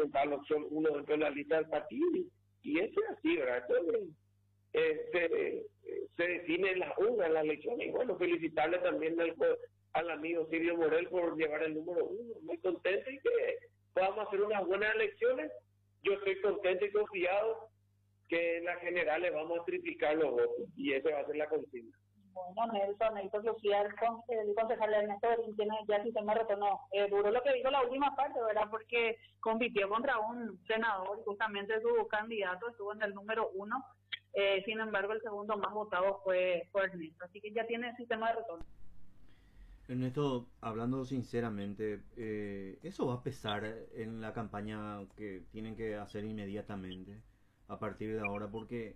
presentar la opción 1 dentro de la lista del partido, y eso es así, ¿verdad? Entonces, se define en las urnas, en las elecciones, y bueno, felicitarle también al amigo Silvio Morel por llevar el número 1, muy contento y que podamos hacer unas buenas elecciones. Yo estoy contento y confiado que en las generales vamos a triplicar los votos, y esa va a ser la consigna. Bueno, Nelson Lucía, el concejal Ernesto Berín tiene ya sistema de retorno. Duro lo que dijo la última parte, ¿verdad? Porque compitió contra un senador y justamente su candidato estuvo en el número 1. Sin embargo, el segundo más votado fue Ernesto. Así que ya tiene sistema de retorno. Ernesto, hablando sinceramente, ¿eso va a pesar en la campaña que tienen que hacer inmediatamente a partir de ahora? Porque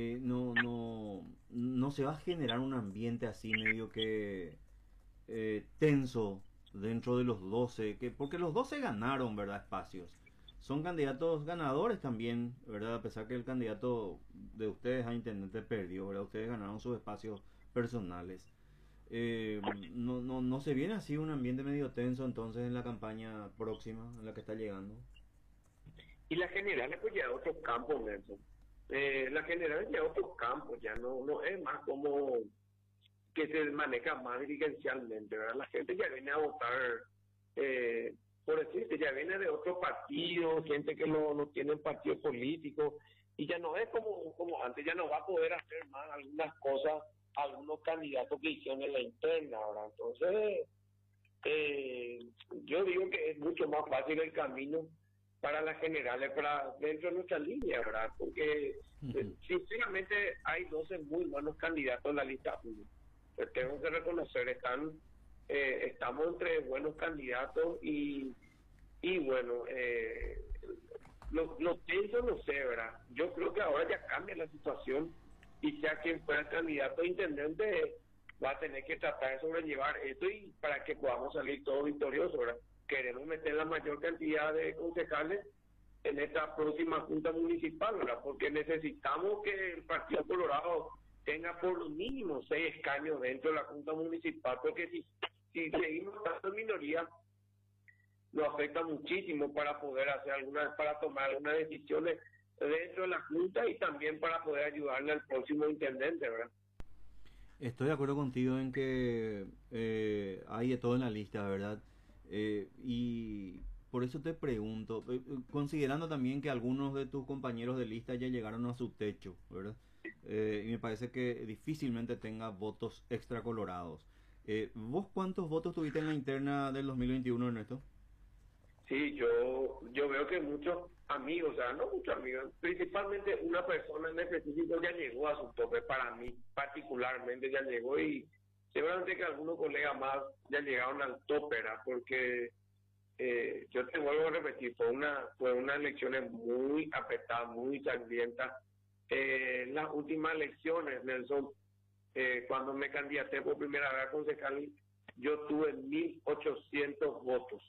no se va a generar un ambiente así medio que tenso dentro de los 12, porque los 12 ganaron, ¿verdad? Espacios. Son candidatos ganadores también, ¿verdad? A pesar que el candidato de ustedes a intendente perdió, ¿verdad? Ustedes ganaron sus espacios personales. No se viene así un ambiente medio tenso entonces en la campaña próxima, en la que está llegando. Y la general pues ya otros campos, Nelson. La general ya otros campos, ya no es más como que se maneja más dirigencialmente, ¿verdad? La gente ya viene a votar, por decirte, ya viene de otros partidos, gente que no tiene partido político, y ya no es como antes, ya no va a poder hacer más algunas cosas algunos candidatos que hicieron en la interna, ¿verdad? Entonces, yo digo que es mucho más fácil el camino para las generales, para dentro de nuestra línea, ¿verdad? Porque sinceramente hay 12 muy buenos candidatos en la lista 1. Pues tengo que reconocer, estamos entre buenos candidatos y bueno, lo tenso no sé, ¿verdad? Yo creo que ahora ya cambia la situación, y sea quien fuera el candidato a intendente va a tener que tratar de sobrellevar esto, y para que podamos salir todos victoriosos, ¿verdad? Queremos meter la mayor cantidad de concejales en esta próxima junta municipal, ¿verdad? Porque necesitamos que el Partido Colorado tenga por lo mínimo 6 escaños dentro de la junta municipal, porque si seguimos estando en minoría nos afecta muchísimo para poder para tomar algunas decisiones dentro de la junta, y también para poder ayudarle al próximo intendente, ¿verdad? Estoy de acuerdo contigo en que hay de todo en la lista, ¿verdad? Y por eso te pregunto, considerando también que algunos de tus compañeros de lista ya llegaron a su techo, ¿verdad? Y me parece que difícilmente tenga votos extra colorados. ¿Vos cuántos votos tuviste en la interna del 2021, Ernesto? Sí, yo veo que muchos amigos, o sea, no muchos amigos, principalmente una persona en específico ya llegó a su tope, para mí particularmente ya llegó, y seguramente que algunos colegas más ya llegaron al tope, ¿verdad? Porque yo te vuelvo a repetir, fue una elección muy apretada, muy sangrienta. Las últimas elecciones, Nelson, cuando me candidaté por primera vez a concejal, yo tuve 1.800 votos.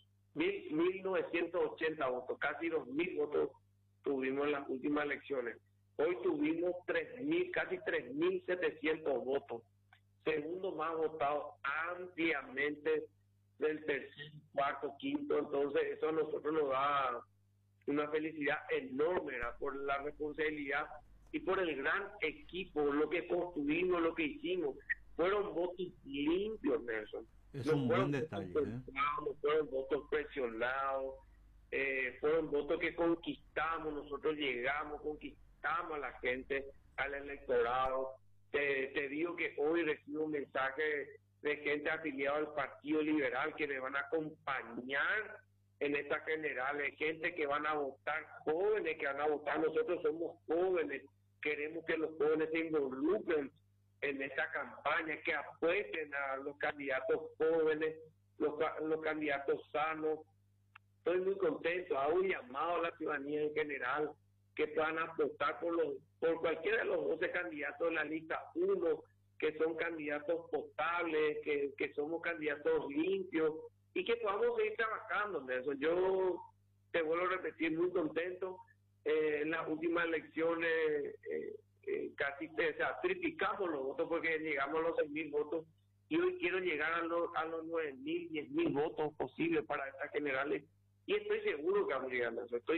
1.980 votos, casi 2.000 votos tuvimos en las últimas elecciones. Hoy tuvimos 3.000, casi 3.700 votos, segundo más votado ampliamente del tercer, cuarto, quinto. Entonces eso a nosotros nos da una felicidad enorme, ¿verdad? Por la responsabilidad y por el gran equipo, lo que construimos, lo que hicimos. Fueron votos limpios, Nelson. Es un buen detalle, no fueron votos presionados, fueron votos que conquistamos, nosotros llegamos, conquistamos a la gente, al electorado. Te digo que hoy recibo un mensaje de gente afiliada al Partido Liberal que me van a acompañar en estas generales, gente que van a votar, jóvenes que van a votar. Nosotros somos jóvenes, queremos que los jóvenes se involucren en esta campaña, que apuesten a los candidatos jóvenes, los candidatos sanos. Estoy muy contento, hago un llamado a la ciudadanía en general que puedan apostar por cualquiera de los 12 candidatos de la lista 1, que son candidatos potables, que somos candidatos limpios, y que podamos seguir trabajando en eso. Yo te vuelvo a repetir, muy contento. En las últimas elecciones casi triplicamos los votos, porque llegamos a los 6.000 votos, y hoy quiero llegar a los 9.000, 10.000 votos posibles para estas generales, y estoy seguro que vamos llegando a eso.